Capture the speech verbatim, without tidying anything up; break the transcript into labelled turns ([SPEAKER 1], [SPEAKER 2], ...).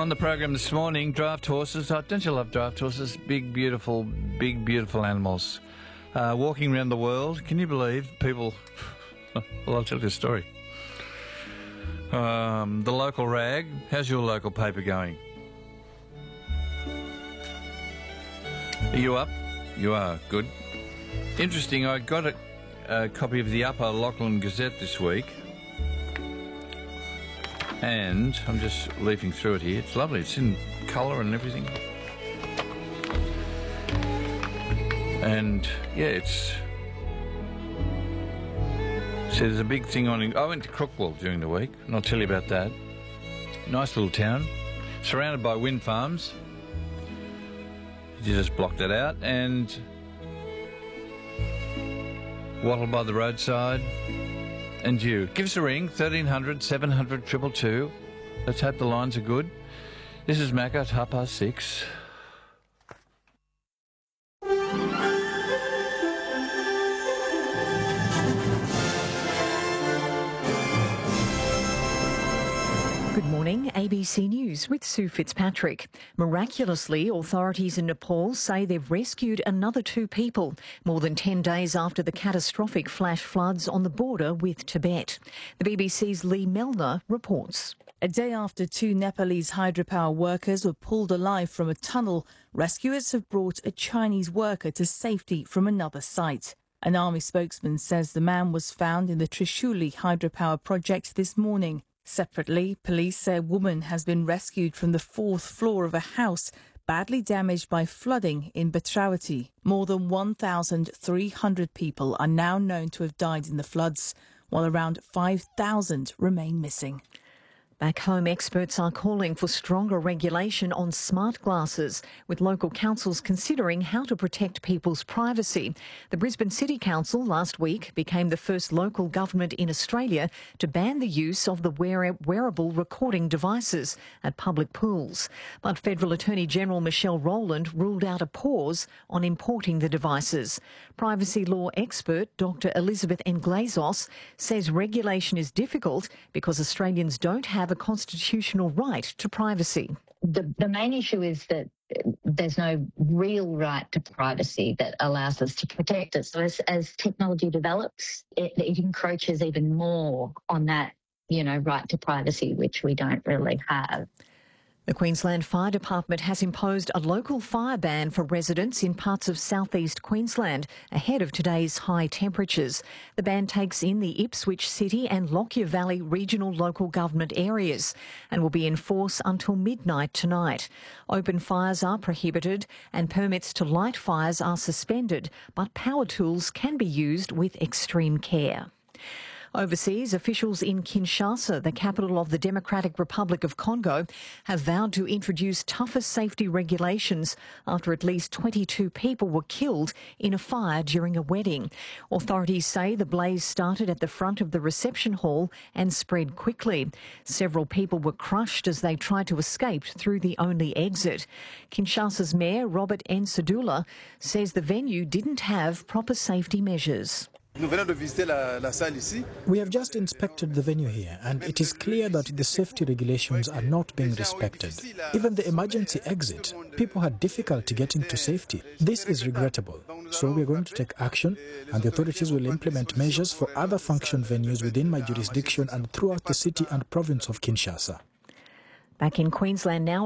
[SPEAKER 1] On the program this morning, draft horses. Oh, don't you love draft horses? Big, beautiful, big, beautiful animals. Uh, walking around the world. Can you believe people... Well, I'll tell you a story. Um, the local rag. How's your local paper going? Are you up? You are. Good. Interesting, I got a, a copy of the Upper Lachlan Gazette this week. And I'm just leafing through it here. It's lovely. It's in colour and everything. And, yeah, it's... So there's a big thing on... I went to Crookwell during the week, and I'll tell you about that. Nice little town, surrounded by wind farms. You just block that out, and... Wattle by the roadside. And you. Give us a ring, thirteen hundred, seven hundred, two two two. Let's hope the lines are good. This is Macca at half past six.
[SPEAKER 2] Good morning, A B C News with Sue Fitzpatrick. Miraculously, authorities in Nepal say they've rescued another two people, more than ten days after the catastrophic flash floods on the border with Tibet. The B B C's Lee Melner reports.
[SPEAKER 3] A day after two Nepalese hydropower workers were pulled alive from a tunnel, rescuers have brought a Chinese worker to safety from another site. An army spokesman says the man was found in the Trishuli hydropower project this morning. Separately, police say a woman has been rescued from the fourth floor of a house badly damaged by flooding in Bhadravati. More than one thousand three hundred people are now known to have died in the floods, while around five thousand remain missing.
[SPEAKER 2] Back home, experts are calling for stronger regulation on smart glasses, with local councils considering how to protect people's privacy. The Brisbane City Council last week became the first local government in Australia to ban the use of the wear- wearable recording devices at public pools. But Federal Attorney General Michelle Rowland ruled out a pause on importing the devices. Privacy law expert Doctor Elizabeth Englazos says regulation is difficult because Australians don't have a constitutional right to privacy.
[SPEAKER 4] The, the main issue is that there's no real right to privacy that allows us to protect it. So as, as technology develops, it, it encroaches even more on that, you know, right to privacy, which we don't really have.
[SPEAKER 2] The Queensland Fire Department has imposed a local fire ban for residents in parts of southeast Queensland ahead of today's high temperatures. The ban takes in the Ipswich City and Lockyer Valley regional local government areas and will be in force until midnight tonight. Open fires are prohibited and permits to light fires are suspended, but power tools can be used with extreme care. Overseas, officials in Kinshasa, the capital of the Democratic Republic of Congo, have vowed to introduce tougher safety regulations after at least twenty-two people were killed in a fire during a wedding. Authorities say the blaze started at the front of the reception hall and spread quickly. Several people were crushed as they tried to escape through the only exit. Kinshasa's mayor, Robert Nsadula, says the venue didn't have proper safety measures.
[SPEAKER 5] We have just inspected the venue here, and it is clear that the safety regulations are not being respected. Even the emergency exit, people had difficulty getting to safety. This is regrettable. So we are going to take action, and the authorities will implement measures for other function venues within my jurisdiction and throughout the city and province of Kinshasa.
[SPEAKER 2] Back in Queensland now.